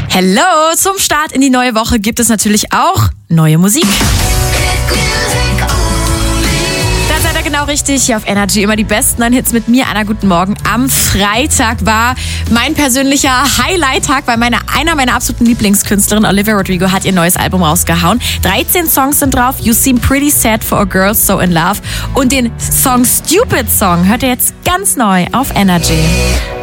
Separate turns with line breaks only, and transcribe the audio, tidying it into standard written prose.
Hello, zum Start in die neue Woche gibt es natürlich auch neue Musik. Da seid ihr genau richtig, hier auf Energy immer die besten neuen Hits mit mir, Anna, guten Morgen. Am Freitag war mein persönlicher Highlight-Tag, weil einer meiner absoluten Lieblingskünstlerinnen, Olivia Rodrigo, hat ihr neues Album rausgehauen. 13 Songs sind drauf, You Seem Pretty Sad for a Girl So in Love und den Song Stupid Song hört ihr jetzt ganz neu auf Energy.